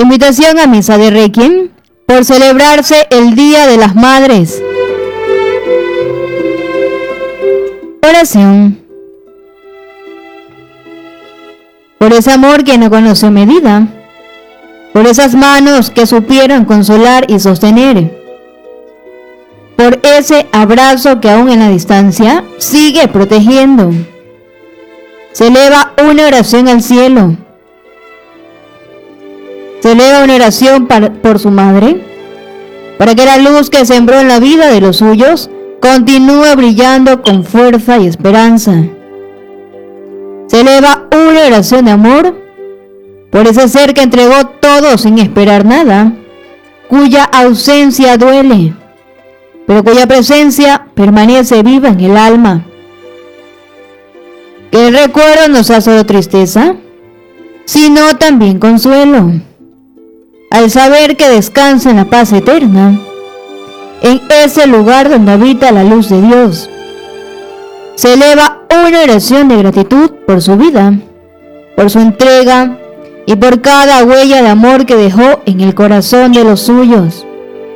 Invitación a misa de Requiem por celebrarse el Día de las Madres. Oración. Por ese amor que no conoce medida, por esas manos que supieron consolar y sostener, por ese abrazo que aún en la distancia sigue protegiendo. Se eleva una oración al cielo. Se eleva una oración por su madre, para que la luz que sembró en la vida de los suyos continúe brillando con fuerza y esperanza. Se eleva una oración de amor por ese ser que entregó todo sin esperar nada, cuya ausencia duele, pero cuya presencia permanece viva en el alma. Que el recuerdo no sea solo tristeza, sino también consuelo, al saber que descansa en la paz eterna, en ese lugar donde habita la luz de Dios. Se eleva una oración de gratitud por su vida, por su entrega y por cada huella de amor que dejó en el corazón de los suyos.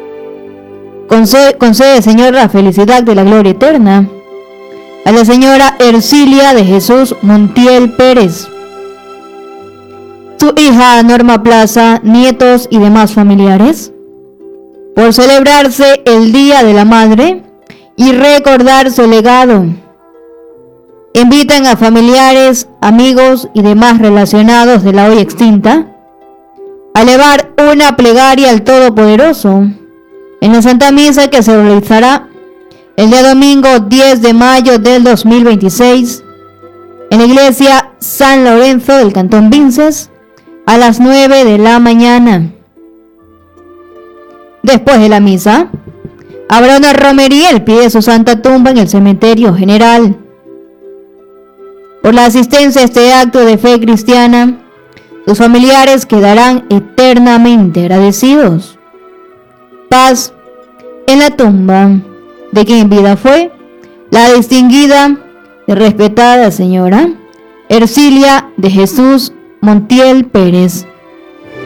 Concede, Señor, la felicidad de la gloria eterna a la señora Ercilia de Jesús Montiel Pérez, su hija Norma Plaza, nietos y demás familiares, por celebrarse el Día de la Madre y recordar su legado. Invitan a familiares, amigos y demás relacionados de la hoy extinta a elevar una plegaria al Todopoderoso en la Santa Misa que se realizará el día domingo 10 de mayo del 2026 en la iglesia San Lorenzo del Cantón Vinces a las 9 de la mañana. Después de la misa, habrá una romería al pie de su santa tumba en el cementerio general. Por la asistencia a este acto de fe cristiana, sus familiares quedarán eternamente agradecidos. Paz en la tumba de quien en vida fue la distinguida y respetada señora Ercilia de Jesús Montiel Pérez.